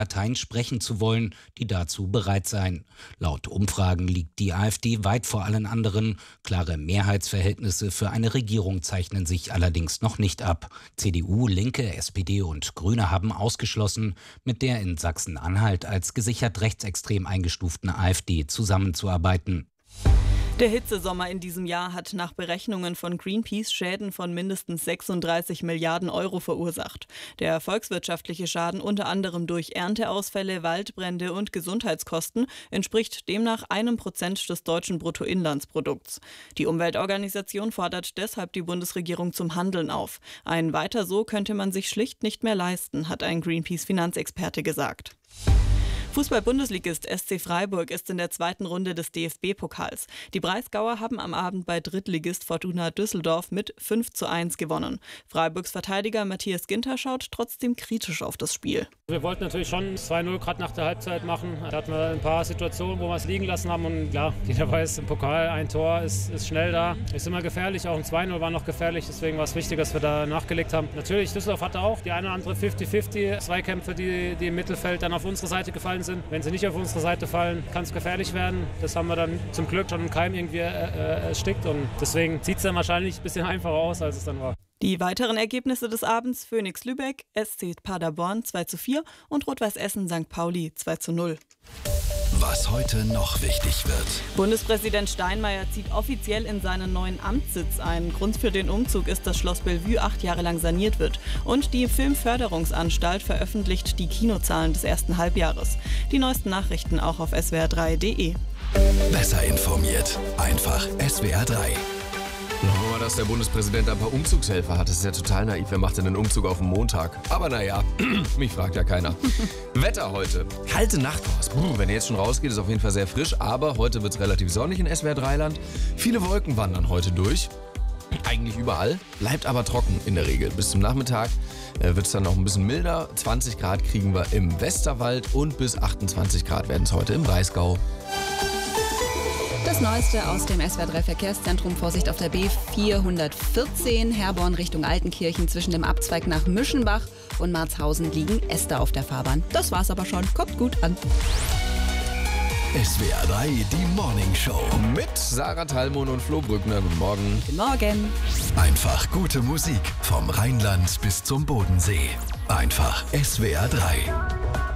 Parteien sprechen zu wollen, die dazu bereit seien. Laut Umfragen liegt die AfD weit vor allen anderen. Klare Mehrheitsverhältnisse für eine Regierung zeichnen sich allerdings noch nicht ab. CDU, Linke, SPD und Grüne haben ausgeschlossen, mit der in Sachsen-Anhalt als gesichert rechtsextrem eingestuften AfD zusammenzuarbeiten. Der Hitzesommer in diesem Jahr hat nach Berechnungen von Greenpeace Schäden von mindestens 36 Milliarden Euro verursacht. Der volkswirtschaftliche Schaden unter anderem durch Ernteausfälle, Waldbrände und Gesundheitskosten entspricht demnach 1% des deutschen Bruttoinlandsprodukts. Die Umweltorganisation fordert deshalb die Bundesregierung zum Handeln auf. Ein Weiter so könnte man sich schlicht nicht mehr leisten, hat ein Greenpeace-Finanzexperte gesagt. Fußball-Bundesligist SC Freiburg ist in der zweiten Runde des DFB-Pokals. Die Breisgauer haben am Abend bei Drittligist Fortuna Düsseldorf mit 5:1 gewonnen. Freiburgs Verteidiger Matthias Ginter schaut trotzdem kritisch auf das Spiel. Wir wollten natürlich schon 2:0 gerade nach der Halbzeit machen. Da hatten wir ein paar Situationen, wo wir es liegen lassen haben. Und klar, jeder weiß, im Pokal ein Tor ist schnell da. Ist immer gefährlich, auch ein 2:0 war noch gefährlich. Deswegen war es wichtig, dass wir da nachgelegt haben. Natürlich, Düsseldorf hatte auch die eine oder andere 50-50 Zweikämpfe, die im Mittelfeld dann auf unsere Seite gefallen sind. Wenn sie nicht auf unsere Seite fallen, kann es gefährlich werden. Das haben wir dann zum Glück schon im Keim irgendwie erstickt. Und deswegen sieht es dann wahrscheinlich ein bisschen einfacher aus, als es dann war. Die weiteren Ergebnisse des Abends: Phoenix Lübeck, SC Paderborn 2:4 und Rot-Weiß Essen St. Pauli 2:0. Was heute noch wichtig wird. Bundespräsident Steinmeier zieht offiziell in seinen neuen Amtssitz ein. Grund für den Umzug ist, dass Schloss Bellevue 8 Jahre lang saniert wird. Und die Filmförderungsanstalt veröffentlicht die Kinozahlen des ersten Halbjahres. Die neuesten Nachrichten auch auf swr3.de. Besser informiert. Einfach SWR3. Hoffen wir mal, dass der Bundespräsident ein paar Umzugshelfer hat. Das ist ja total naiv. Wer macht denn einen Umzug auf den Montag? Aber naja, mich fragt ja keiner. Wetter heute. Kalte Nacht. Wenn ihr jetzt schon rausgeht, ist auf jeden Fall sehr frisch. Aber heute wird es relativ sonnig in SWR3-Land. Viele Wolken wandern heute durch. Eigentlich überall. Bleibt aber trocken in der Regel. Bis zum Nachmittag wird es dann noch ein bisschen milder. 20 Grad kriegen wir im Westerwald und bis 28 Grad werden es heute im Breisgau. Das Neueste aus dem SWR3 Verkehrszentrum. Vorsicht auf der B414 Herborn Richtung Altenkirchen. Zwischen dem Abzweig nach Mischenbach und Marzhausen liegen Äste auf der Fahrbahn. Das war's aber schon. Kommt gut an. SWR3, die Morning Show. Mit Sarah Thalmon und Flo Brückner. Guten Morgen. Guten Morgen. Einfach gute Musik. Vom Rheinland bis zum Bodensee. Einfach SWR3.